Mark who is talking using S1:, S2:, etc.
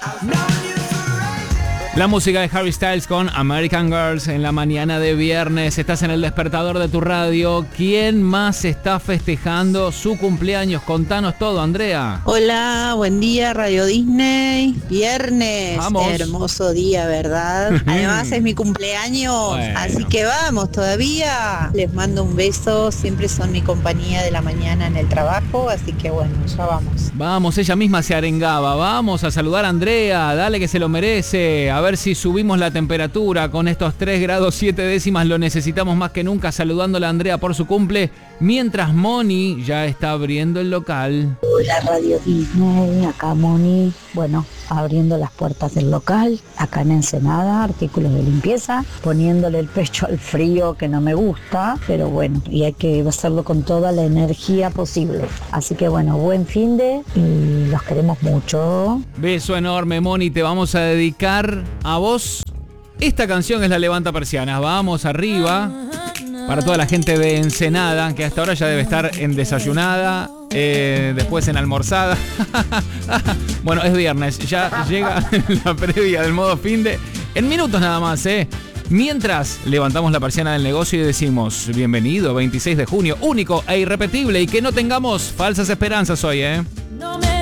S1: La música de Harry Styles con American Girls en la mañana de viernes. Estás en el despertador de tu radio. ¿Quién más está festejando su cumpleaños? Contanos todo, Andrea.
S2: Hola, buen día, Radio Disney. Viernes,
S1: vamos.
S2: Hermoso día, ¿verdad? Además es mi cumpleaños,
S1: Bueno.
S2: Así que vamos todavía. Les mando un beso, siempre son mi compañía de la mañana en el trabajo, así que bueno, ya vamos.
S1: Vamos, ella misma se arengaba. Vamos a saludar a Andrea, dale que se lo merece. A ver si subimos la temperatura con estos 3 grados 7 décimas. Lo necesitamos más que nunca, saludándola a Andrea por su cumple. Mientras Moni ya está abriendo el local.
S3: Hola Radio Disney, acá Moni. Bueno, abriendo las puertas del local, acá en Ensenada, artículos de limpieza, poniéndole el pecho al frío que no me gusta, pero bueno, y hay que hacerlo con toda la energía posible. Así que bueno, buen finde y los queremos mucho.
S1: Beso enorme, Moni, te vamos a dedicar a vos. Esta canción es la Levanta Persianas. Vamos arriba. Para toda la gente de Ensenada, que hasta ahora ya debe estar en desayunada, después en almorzada. Bueno, es viernes, ya llega la previa del modo finde. En minutos nada más, Mientras levantamos la persiana del negocio y decimos bienvenido 26 de junio, único e irrepetible, y que no tengamos falsas esperanzas hoy,